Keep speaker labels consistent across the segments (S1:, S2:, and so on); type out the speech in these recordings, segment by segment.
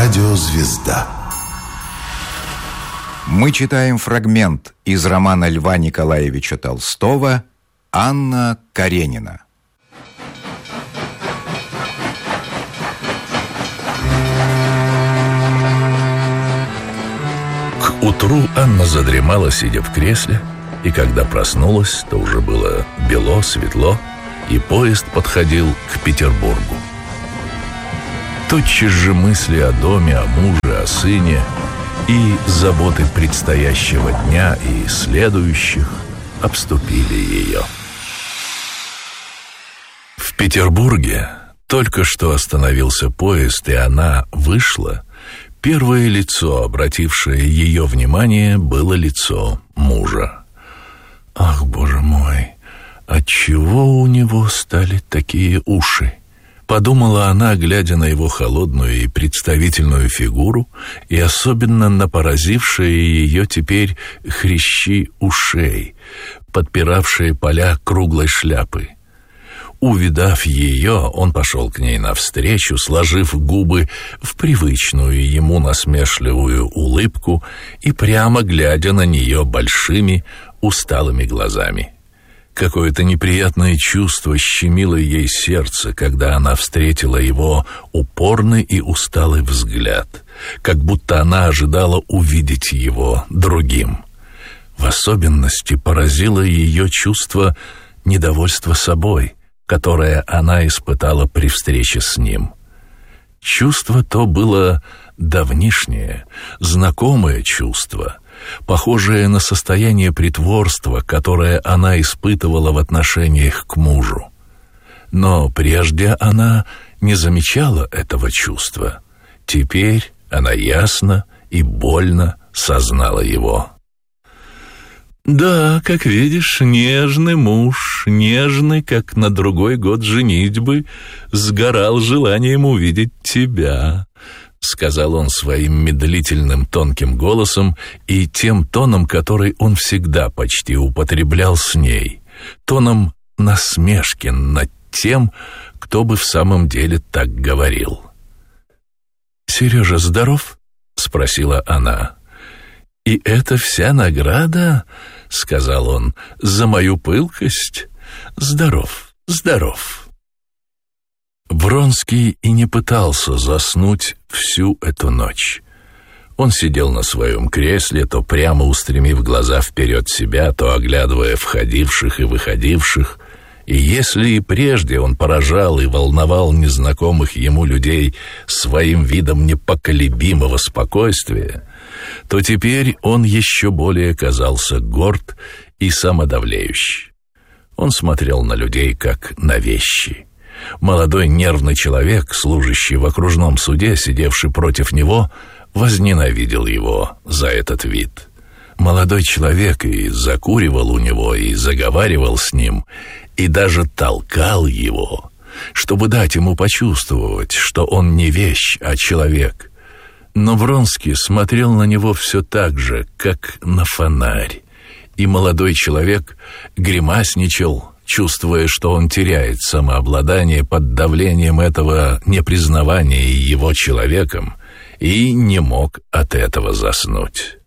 S1: Радиозвезда.
S2: Мы читаем фрагмент из романа Льва Николаевича Толстого «Анна Каренина».
S3: К утру Анна задремала, сидя в кресле, и когда проснулась, то уже было бело, светло, и поезд подходил к Петербургу. Тотчас же мысли о доме, о муже, о сыне и заботы предстоящего дня и следующих обступили ее. В Петербурге только что остановился поезд, и она вышла. Первое лицо, обратившее ее внимание, было лицо мужа. «Ах, Боже мой, отчего у него стали такие уши?» Подумала она, глядя на его холодную и представительную фигуру, и особенно на поразившие ее теперь хрящи ушей, подпиравшие поля круглой шляпы. Увидав ее, он пошел к ней навстречу, сложив губы в привычную ему насмешливую улыбку и прямо глядя на нее большими усталыми глазами. Какое-то неприятное чувство щемило ей сердце, когда она встретила его упорный и усталый взгляд, как будто она ожидала увидеть его другим. В особенности поразило ее чувство недовольства собой, которое она испытала при встрече с ним. Чувство то было давнишнее, знакомое чувство, похожее на состояние притворства, которое она испытывала в отношениях к мужу. Но прежде она не замечала этого чувства. Теперь она ясно и больно сознала его. «Да, как видишь, нежный муж, нежный, как на другой год женитьбы, сгорал желанием увидеть тебя», — сказал он своим медлительным тонким голосом и тем тоном, который он всегда почти употреблял с ней, тоном насмешки над тем, кто бы в самом деле так говорил. «Сережа здоров?» — спросила она. «И это вся награда?» — сказал он, — «за мою пылкость? Здоров, здоров». Вронский и не пытался заснуть всю эту ночь. Он сидел на своем кресле, то прямо устремив глаза вперед себя, то оглядывая входивших и выходивших, и если и прежде он поражал и волновал незнакомых ему людей своим видом непоколебимого спокойствия, то теперь он еще более казался горд и самодовлеющий. Он смотрел на людей, как на вещи. Молодой нервный человек, служащий в окружном суде, сидевший против него, возненавидел его за этот вид. Молодой человек и закуривал у него, и заговаривал с ним, и даже толкал его, чтобы дать ему почувствовать, что он не вещь, а человек. Но Вронский смотрел на него все так же, как на фонарь, и молодой человек гримасничал, чувствуя, что он теряет самообладание под давлением этого непризнавания его человеком, и не мог от этого заснуть.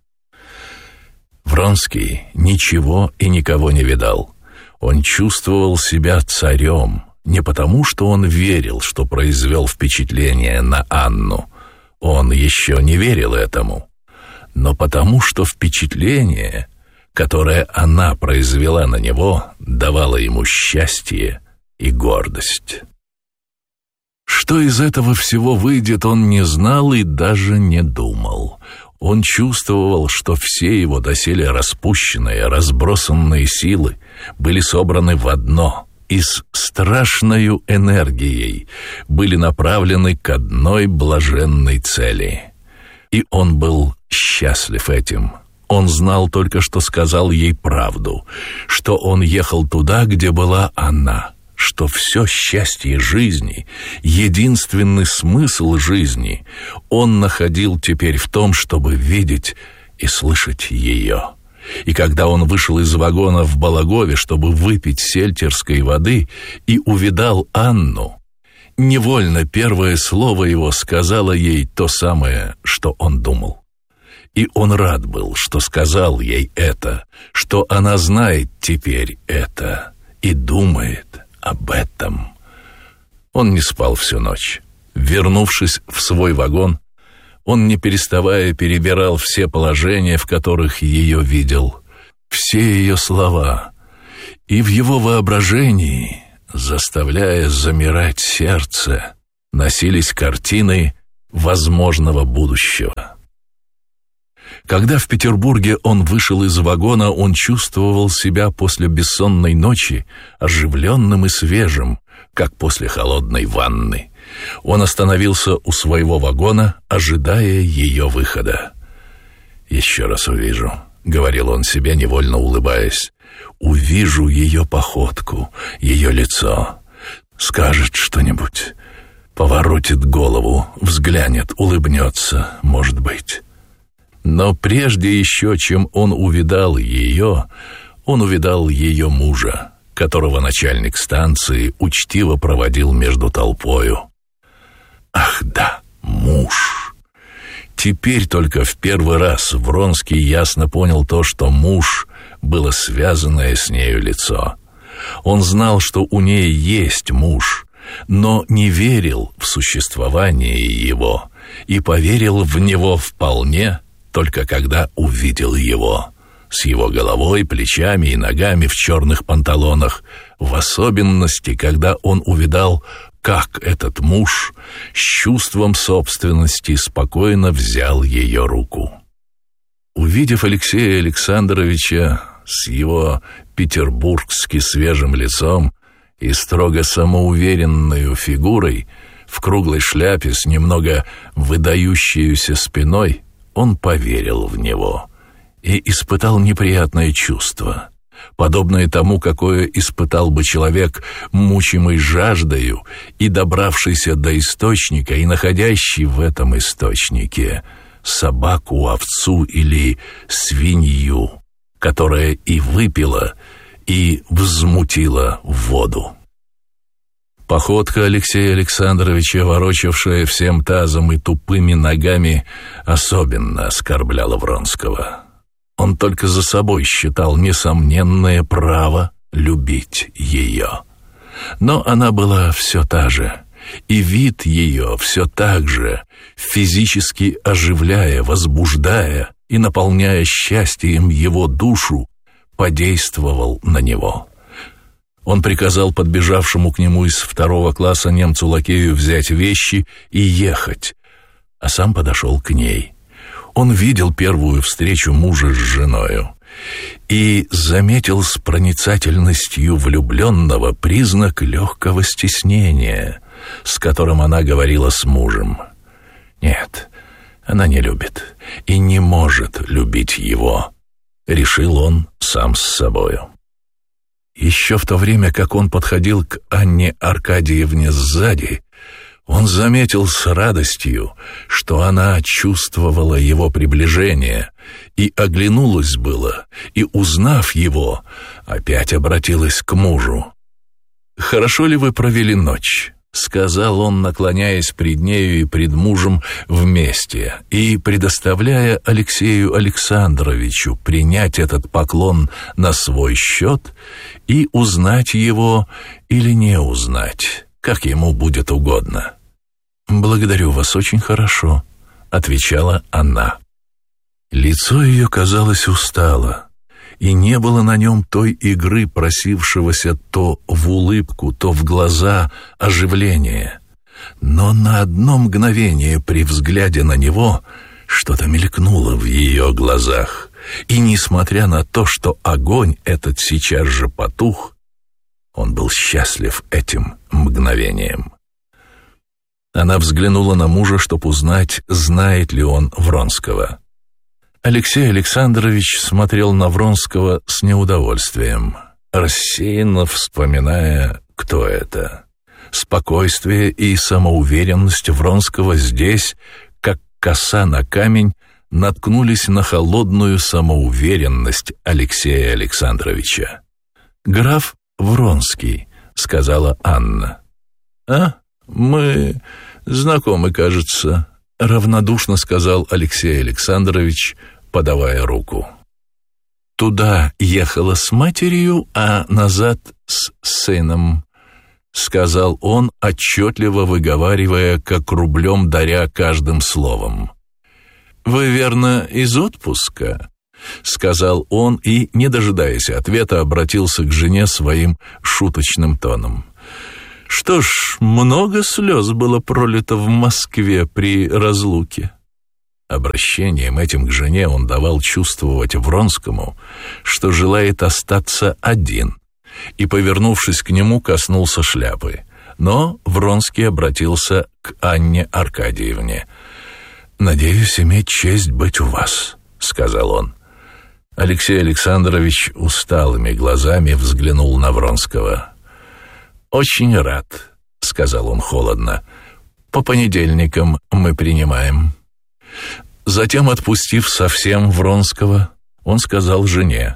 S3: Вронский ничего и никого не видал. Он чувствовал себя царем, не потому, что он верил, что произвел впечатление на Анну. Он еще не верил этому, но потому, что впечатление, которое она произвела на него, давало ему счастье и гордость. Что из этого всего выйдет, он не знал и даже не думал. Он чувствовал, что все его доселе распущенные, разбросанные силы были собраны в одно и с страшною энергией были направлены к одной блаженной цели. И он был счастлив этим. Он знал только, что сказал ей правду, что он ехал туда, где была она, что все счастье жизни, единственный смысл жизни он находил теперь в том, чтобы видеть и слышать ее. И когда он вышел из вагона в Балагове, чтобы выпить сельтерской воды, и увидал Анну, невольно первое слово его сказало ей то самое, что он думал. И он рад был, что сказал ей это, что она знает теперь это и думает об этом. Он не спал всю ночь. Вернувшись в свой вагон, он, не переставая, перебирал все положения, в которых ее видел, все ее слова, и в его воображении, заставляя замирать сердце, носились картины возможного будущего. Когда в Петербурге он вышел из вагона, он чувствовал себя после бессонной ночи оживленным и свежим, как после холодной ванны. Он остановился у своего вагона, ожидая ее выхода. «Еще раз увижу», — говорил он себе, невольно улыбаясь. «Увижу ее походку, ее лицо. Скажет что-нибудь, поворотит голову, взглянет, улыбнется, может быть». Но прежде еще, чем он увидал ее мужа, которого начальник станции учтиво проводил между толпою. Ах да, муж! Теперь только в первый раз Вронский ясно понял то, что муж было связанное с нею лицо. Он знал, что у ней есть муж, но не верил в существование его и поверил в него вполне, только когда увидел его, с его головой, плечами и ногами в черных панталонах, в особенности, когда он увидал, как этот муж с чувством собственности спокойно взял ее руку. Увидев Алексея Александровича с его петербургски свежим лицом и строго самоуверенной фигурой, в круглой шляпе с немного выдающейся спиной, он поверил в него и испытал неприятное чувство, подобное тому, какое испытал бы человек, мучимый жаждою и добравшийся до источника и находящий в этом источнике собаку, овцу или свинью, которая и выпила, и взмутила воду. Походка Алексея Александровича, ворочавшая всем тазом и тупыми ногами, особенно оскорбляла Вронского. Он только за собой считал несомненное право любить ее. Но она была все та же, и вид ее все так же, физически оживляя, возбуждая и наполняя счастьем его душу, подействовал на него. Он приказал подбежавшему к нему из 2 класса немцу-лакею взять вещи и ехать, а сам подошел к ней. Он видел первую встречу мужа с женою и заметил с проницательностью влюбленного признак легкого стеснения, с которым она говорила с мужем. Нет, она не любит и не может любить его, решил он сам с собою. Еще в то время, как он подходил к Анне Аркадьевне сзади, он заметил с радостью, что она чувствовала его приближение, и оглянулась было, и, узнав его, опять обратилась к мужу. «Хорошо ли вы провели ночь?» — сказал он, наклоняясь пред нею и пред мужем вместе, и предоставляя Алексею Александровичу принять этот поклон на свой счет и узнать его или не узнать, как ему будет угодно. «Благодарю вас, очень хорошо», — отвечала она. Лицо ее, казалось, устало, и не было на нем той игры, просившегося то в улыбку, то в глаза оживления. Но на одно мгновение при взгляде на него что-то мелькнуло в ее глазах, и, несмотря на то, что огонь этот сейчас же потух, он был счастлив этим мгновением. Она взглянула на мужа, чтобы узнать, знает ли он Вронского. Алексей Александрович смотрел на Вронского с неудовольствием, рассеянно вспоминая, кто это. Спокойствие и самоуверенность Вронского здесь, как коса на камень, наткнулись на холодную самоуверенность Алексея Александровича. «Граф Вронский», — сказала Анна. «А, Мы знакомы, кажется», — равнодушно сказал Алексей Александрович, подавая руку. «Туда ехала с матерью, а назад с сыном», — сказал он, отчетливо выговаривая, как рублем даря каждым словом. «Вы, верно, из отпуска?» — сказал он и, не дожидаясь ответа, обратился к жене своим шуточным тоном. «Что ж, много слез было пролито в Москве при разлуке». Обращением этим к жене он давал чувствовать Вронскому, что желает остаться один, и, повернувшись к нему, коснулся шляпы. Но Вронский обратился к Анне Аркадьевне. «Надеюсь иметь честь быть у вас», — сказал он. Алексей Александрович усталыми глазами взглянул на Вронского. «Очень рад», — сказал он холодно. «По понедельникам мы принимаем». Затем, отпустив совсем Вронского, он сказал жене: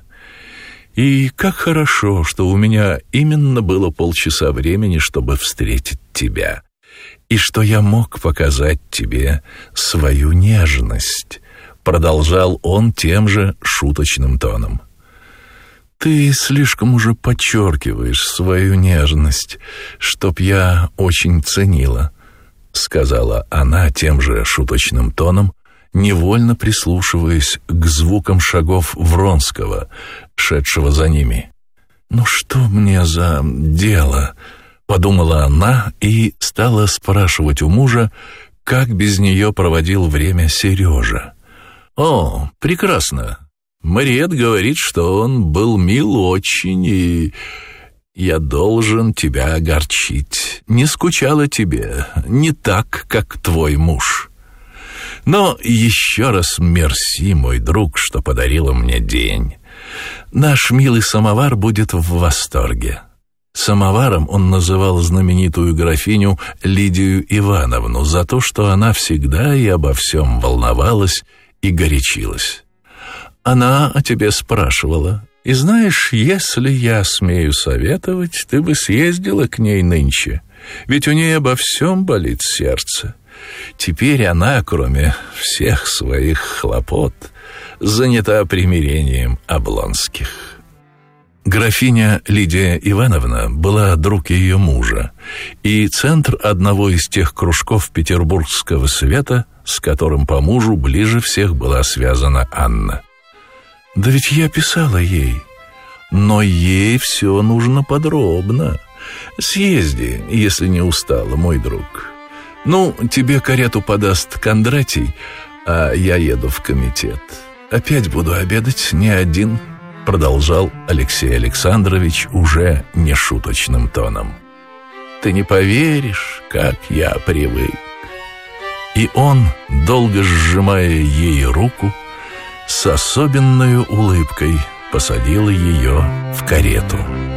S3: «И как хорошо, что у меня именно было полчаса времени, чтобы встретить тебя, и что я мог показать тебе свою нежность», продолжал он тем же шуточным тоном. «Ты слишком уже подчеркиваешь свою нежность, чтоб я очень ценила», сказала она тем же шуточным тоном, невольно прислушиваясь к звукам шагов Вронского, шедшего за ними. «Ну что мне за дело?» — подумала она и стала спрашивать у мужа, как без нее проводил время Сережа. «О, прекрасно. Мариет говорит, что он был мил очень, и я должен тебя огорчить. Не скучала тебе, не так, как твой муж. Но еще раз мерси, мой друг, что подарила мне день. Наш милый самовар будет в восторге». Самоваром он называл знаменитую графиню Лидию Ивановну за то, что она всегда и обо всем волновалась и горячилась. «Она о тебе спрашивала. И знаешь, если я смею советовать, ты бы съездила к ней нынче, ведь у ней обо всем болит сердце. Теперь она, кроме всех своих хлопот, занята примирением Облонских». Графиня Лидия Ивановна была друг ее мужа и центр одного из тех кружков петербургского света, с которым по мужу ближе всех была связана Анна. «Да ведь я писала ей, но ей все нужно подробно. Съезди, если не устала, мой друг. Ну, тебе карету подаст Кондратий, а я еду в комитет. Опять буду обедать не один», продолжал Алексей Александрович уже не шуточным тоном. «Ты не поверишь, как я привык». И он, долго сжимая ей руку, с особенной улыбкой посадил ее в карету.